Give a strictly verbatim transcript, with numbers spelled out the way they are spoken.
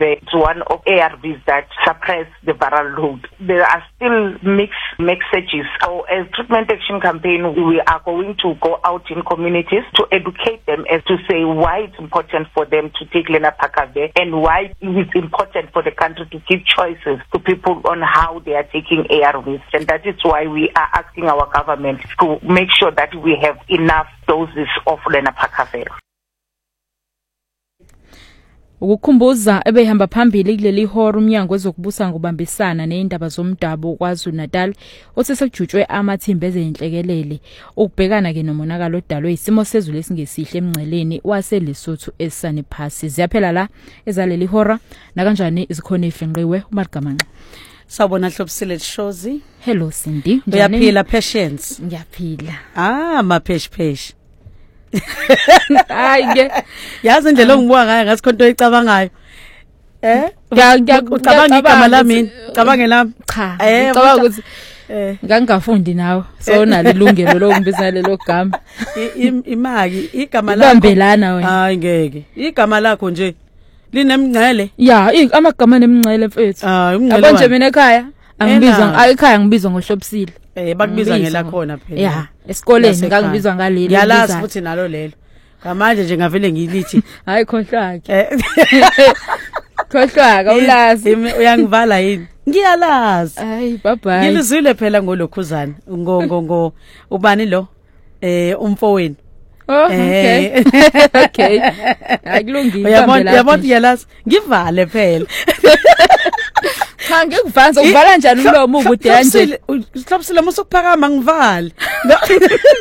Pakave. It's one of A R Vs that suppress the viral load. There are still mixed messages. So as Treatment Action Campaign, we are going to go out in communities to educate them as to say why it's important for them to take Lenapakave and why it's important for the country to give choices to people on how they are taking A R Vs. And that is why we are asking our government to make sure that we have enough doses of Lenapakave. Ukukhumbuza ebehamba phambili kuleli horo umnyango wezokubusa ngubambisana neindaba zomdabu kwaZulu-Natal osesejutshwe amathimba ezenhlekelele ukubhekana ke nomonakalo odalwe isimo sezulu esingesihle emngceleni waseLesotho eSaniphasi. Ziyaphela la ezaleli hora na kanjani izikhona ifinqiwe uMargamanqa. Sawubona Hlobisile Shozi. Hello Cindy. Uyaphila Patience? Ngiyaphila. Ah maphesh phesh. Hayi ke yazi indlela ongibuka ngayo ngathi konto eyicabangayo eh ngiyacabanga igama lami cabange lami cha ngicabanga ukuthi eh ngangafundi nawe so nalo ilungelo lokumbisa lelo gama imaki igama lakho bambelana wena hayi ngeke igama lakho nje linemngcele ya amagama nemngcele mfethu hayi umngcele yabo nje mina ekhaya angibizwa ekhaya ngibizwa ngoHlobisile. Eh bakubiza ngela khona phela. Yeah, esikoleni ngangibizwa ngaleli. Ngiyalazi futhi nalo lelo. Ngamanje nje ngavele ngilithi hayi khohlwake. Khohlwaka ulazi. Uyangivala yini? Ngiyalazi. Hayi bye bye. Ngilizwile phela ngolokhuzana. Ngo ngo ngo ubani lo? Eh umfowenu. Oh okay. Okay. Akulungile uyabona uyabona yalazi ngivale phela. Cha ngikuvanza uvala njani umlomo ukuthi kanje Hlobisile musukuphakama ngivale